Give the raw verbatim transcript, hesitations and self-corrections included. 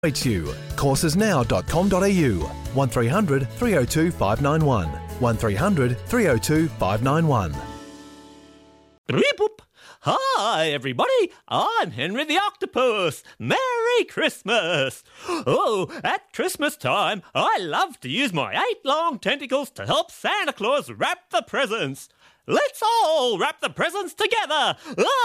you. courses now dot com dot a u. one three hundred three oh two five nine one. one three hundred three oh two five nine one. Boop. Hi, everybody. I'm Henry the Octopus. Merry Christmas. Oh, at Christmas time, I love to use my eight long tentacles to help Santa Claus wrap the presents. Let's all wrap the presents together.